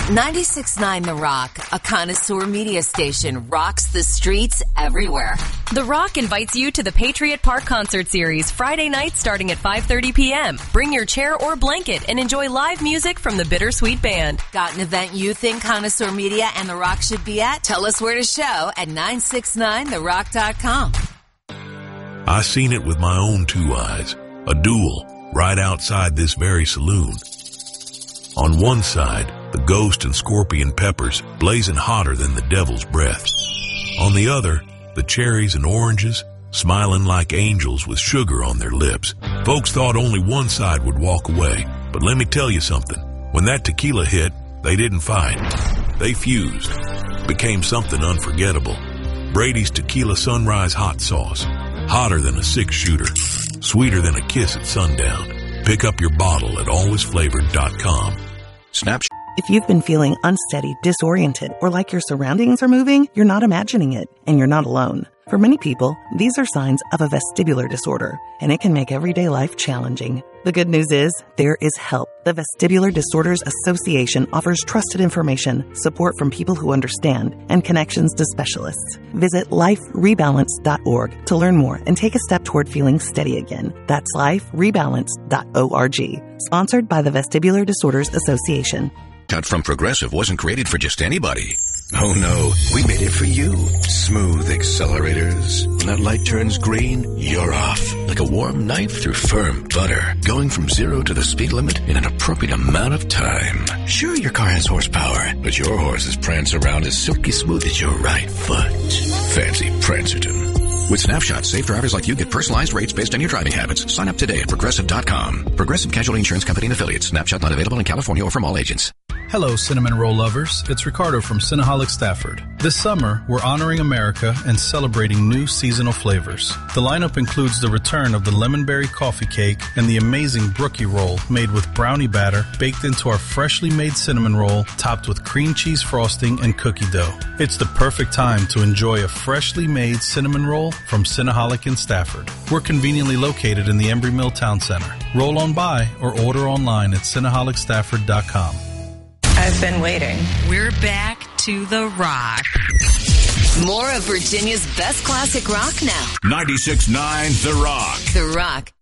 96.9 The Rock, a connoisseur media station, rocks the streets everywhere. The Rock invites you to the Patriot Park Concert Series Friday night starting at 5:30 p.m. Bring your chair or blanket and enjoy live music from the Bittersweet Band. Got an event you think Connoisseur Media and The Rock should be at? Tell us where to show at 969therock.com. I seen it with my own two eyes. A duel right outside this very saloon. On one side, the Ghost and Scorpion peppers blazing hotter than the devil's breath. On the other, the cherries and oranges smiling like angels with sugar on their lips. Folks thought only one side would walk away, but let me tell you something. When that tequila hit, they didn't fight. They fused. Became something unforgettable. Brady's Tequila Sunrise Hot Sauce. Hotter than a six-shooter. Sweeter than a kiss at sundown. Pick up your bottle at alwaysflavored.com. Snapchat. If you've been feeling unsteady, disoriented, or like your surroundings are moving, you're not imagining it, and you're not alone. For many people, these are signs of a vestibular disorder, and it can make everyday life challenging. The good news is, there is help. The Vestibular Disorders Association offers trusted information, support from people who understand, and connections to specialists. Visit liferebalance.org to learn more and take a step toward feeling steady again. That's liferebalance.org. Sponsored by the Vestibular Disorders Association. Cut from Progressive wasn't created for just anybody. Oh no, we made it for you. Smooth accelerators. When that light turns green, you're off. Like a warm knife through firm butter. Going from 0 to the speed limit in an appropriate amount of time. Sure, your car has horsepower, but your horses prance around as silky smooth as your right foot. Fancy Prancerton. With Snapshot, safe drivers like you get personalized rates based on your driving habits. Sign up today at Progressive.com. Progressive Casualty Insurance Company and Affiliates. Snapshot not available in California or from all agents. Hello, cinnamon roll lovers. It's Ricardo from Cinnaholic Stafford. This summer, we're honoring America and celebrating new seasonal flavors. The lineup includes the return of the Lemonberry Coffee Cake and the amazing Brookie Roll made with brownie batter baked into our freshly made cinnamon roll topped with cream cheese frosting and cookie dough. It's the perfect time to enjoy a freshly made cinnamon roll from Cinnaholic in Stafford. We're conveniently located in the Embry Mill Town Center. Roll on by or order online at CinnaholicStafford.com. I've been waiting. We're back to The Rock. More of Virginia's best classic rock now. 96.9 The Rock. The Rock.